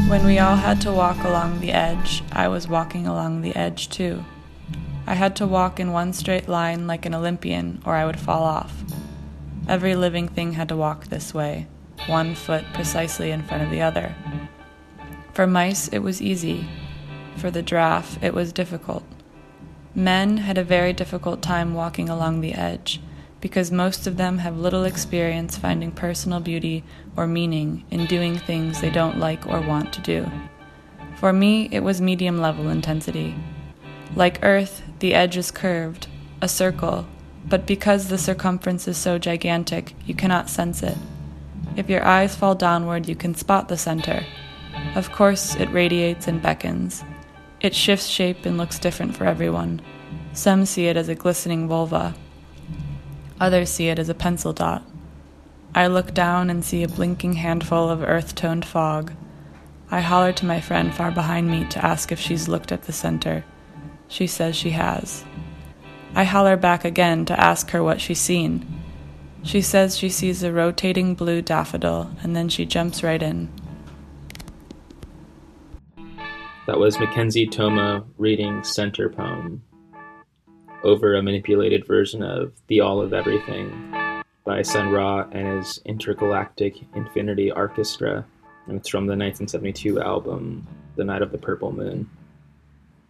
When we all had to walk along the edge, I was walking along the edge too. I had to walk in one straight line like an Olympian, or I would fall off. Every living thing had to walk this way, one foot precisely in front of the other. For mice, it was easy. For the giraffe, it was difficult. Men had a very difficult time walking along the edge, because most of them have little experience finding personal beauty or meaning in doing things they don't like or want to do. For me, it was medium-level intensity. Like Earth, the edge is curved, a circle, but because the circumference is so gigantic, you cannot sense it. If your eyes fall downward, you can spot the center. Of course, it radiates and beckons. It shifts shape and looks different for everyone. Some see it as a glistening vulva. Others see it as a pencil dot. I look down and see a blinking handful of earth-toned fog. I holler to my friend far behind me to ask if she's looked at the center. She says she has. I holler back again to ask her what she's seen. She says she sees a rotating blue daffodil, and then she jumps right in. That was Mackenzie Toma reading Center Poem over a manipulated version of The All of Everything by Sun Ra and his Intergalactic Infinity Orchestra. And it's from the 1972 album The Night of the Purple Moon.